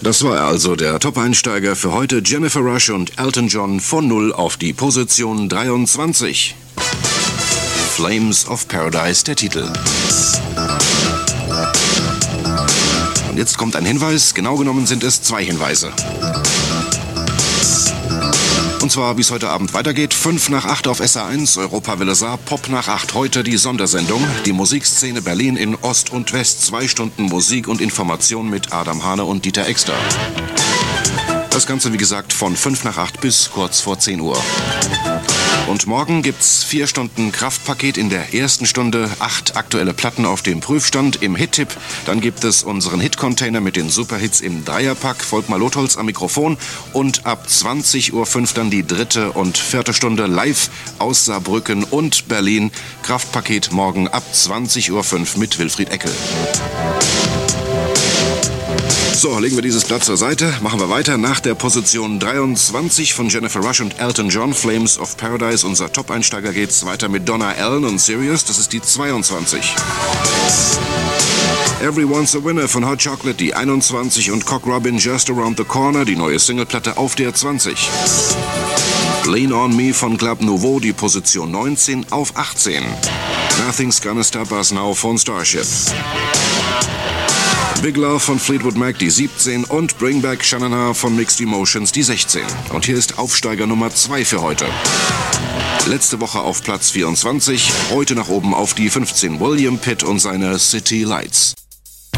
Das war also der Top-Einsteiger für heute. Jennifer Rush und Elton John von 0 auf die Position 23. Flames of Paradise, der Titel. Und jetzt kommt ein Hinweis. Genau genommen sind es 2 Hinweise. Und zwar, wie es heute Abend weitergeht. 5 nach 8 auf SA1, Europawelle Saar, Pop nach 8. Heute die Sondersendung. Die Musikszene Berlin in Ost und West. 2 Stunden Musik und Information mit Adam Hane und Dieter Exter. Das Ganze, wie gesagt, von 5 nach 8 bis kurz vor 10 Uhr. Und morgen gibt's 4 Stunden Kraftpaket in der ersten Stunde, 8 aktuelle Platten auf dem Prüfstand im Hit-Tipp. Dann gibt es unseren Hit-Container mit den Superhits im Dreierpack, Volkmar Lotholz am Mikrofon und ab 20.05 Uhr dann die 3. und 4. Stunde live aus Saarbrücken und Berlin. Kraftpaket morgen ab 20.05 Uhr mit Wilfried Eckel. So, legen wir dieses Blatt zur Seite, machen wir weiter nach der Position 23 von Jennifer Rush und Elton John, Flames of Paradise. Unser Top-Einsteiger geht's weiter mit Donna Allen und Sirius, das ist die 22. Everyone's a Winner von Hot Chocolate, die 21 und Cock Robin Just Around the Corner, die neue Singleplatte auf der 20. Lean on Me von Club Nouveau, die Position 19 auf 18. Nothing's Gonna Stop Us Now von Starship. Big Love von Fleetwood Mac, die 17 und Bring Back Shanana von Mixed Emotions, die 16. Und hier ist Aufsteiger Nummer 2 für heute. Letzte Woche auf Platz 24, heute nach oben auf die 15. William Pitt und seine City Lights.